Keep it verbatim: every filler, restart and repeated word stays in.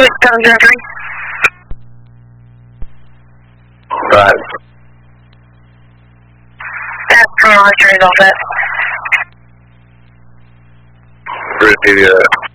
seven zero three. Five. That's from Archery Golf. Repeat that.